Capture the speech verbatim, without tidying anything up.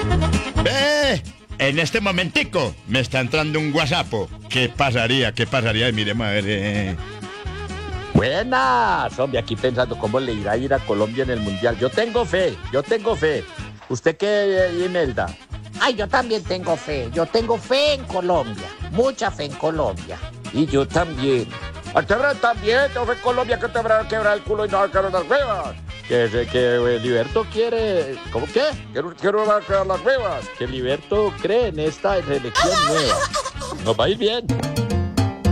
¡Ve! En este momentico me está entrando un WhatsApp. ¿Qué pasaría? ¿Qué pasaría? Miremos a ver. Eh. Buenas, hombre, aquí pensando cómo le irá a ir a Colombia en el Mundial. Yo tengo fe, yo tengo fe. ¿Usted qué, Imelda? Ay, yo también tengo fe. Yo tengo fe en Colombia. Mucha fe en Colombia. Y yo también. Alterra también, tengo fe en Colombia que te van a quebrar el culo y no va a quedar las huevas. Que, que eh, Liberto quiere... ¿Cómo qué? Que, que no va a quedar las huevas. Que Liberto cree en esta selección nueva. Nos va a ir bien.